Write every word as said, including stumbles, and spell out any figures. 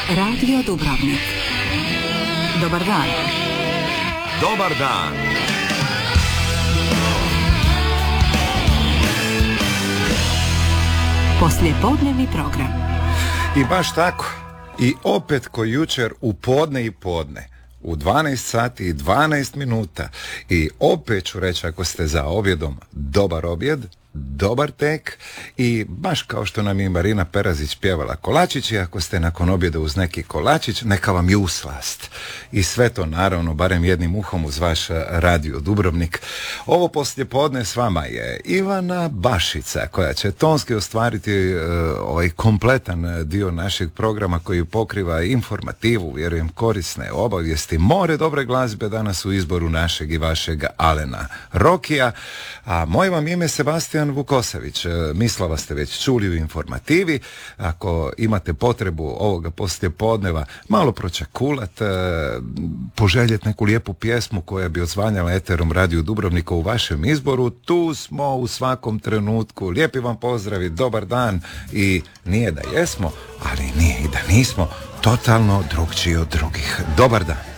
Radio Dubrovnik. Dobar dan. Dobar dan. Poslijepodnevni program. I baš tako. I opet ko jučer u podne i podne. U dvanaest sati i dvanaest minuta. I opet ću reći, ako ste za objedom, dobar objed, dobar tek. I baš kao što nam je Marina Perazić pjevala kolačići, ako ste nakon objeda uz neki kolačić, neka vam ju slast. I sve to naravno barem jednim uhom uz vaš Radio Dubrovnik. Ovo poslijepodne s vama je Ivana Bašica, koja će tonski ostvariti uh, ovaj kompletan dio našeg programa koji pokriva informativu, vjerujem korisne obavijesti, more dobre glazbe danas u izboru našeg i vašeg Alena Rokija. A moje vam ime Sebastian Vukosavić. Mislava ste već čuli u informativi. Ako imate potrebu ovoga poslijepodneva malo pročakulat, poželjet neku lijepu pjesmu koja bi odzvanjala eterom Radio Dubrovnika u vašem izboru, tu smo u svakom trenutku. Lijepi vam pozdravi, dobar dan. I nije da jesmo, ali nije i da nismo, totalno drugčiji od drugih. Dobar dan.